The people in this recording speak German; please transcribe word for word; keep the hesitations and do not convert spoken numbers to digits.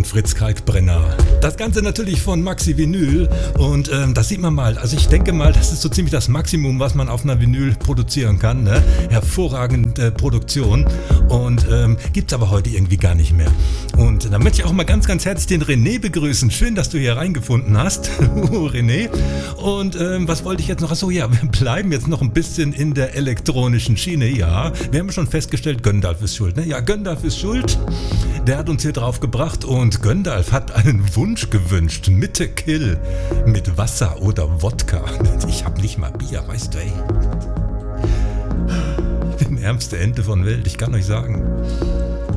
und Fritz Kalkbrenner. Das Ganze natürlich von Maxi Vinyl und ähm, das sieht man mal. Also ich denke mal, das ist so ziemlich das Maximum, was man auf einer Vinyl produzieren kann. Ne? Hervorragende Produktion und ähm, gibt es aber heute irgendwie gar nicht mehr. Und da möchte ich auch mal ganz, ganz herzlich den René begrüßen. Schön, dass du hier reingefunden hast, René. Und ähm, was wollte ich jetzt noch? Achso, ja, wir bleiben jetzt noch ein bisschen in der elektronischen Schiene. Ja, wir haben schon festgestellt, Göndalf ist schuld. Ne? Ja, Göndalf ist schuld. Der hat uns hier drauf gebracht und Göndalf hat einen Wunsch gewünscht. Mitte Kill mit Wasser oder Wodka. Ich hab nicht mal Bier, weißt du, ey. Ich bin die ärmste Ente von Welt, ich kann euch sagen.